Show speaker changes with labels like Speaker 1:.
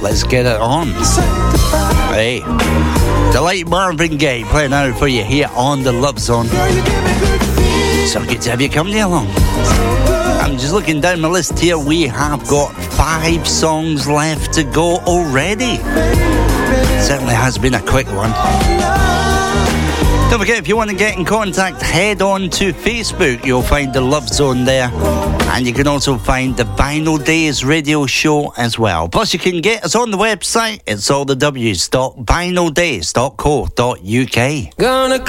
Speaker 1: let's get it on. Hey, Delight Marvin Gaye playing out for you here on the Love Zone. So good to have you company along. I'm just looking down my list here. We have got 5 songs left to go already. Certainly has been a quick one. Don't forget, if you want to get in contact, head on to Facebook. You'll find the Love Zone there. And you can also find the Vinyl Days radio show as well. Plus, you can get us on the website. It's all the W's.vinyldays.co.uk. Gonna